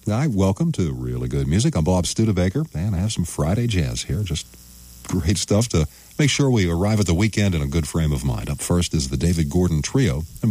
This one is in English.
Hi, welcome to Really Good Music. I'm Bob Studebaker, and I have some Friday jazz here. Just great stuff to make sure we arrive at the weekend in a good frame of mind. Up first is the David Gordon Trio.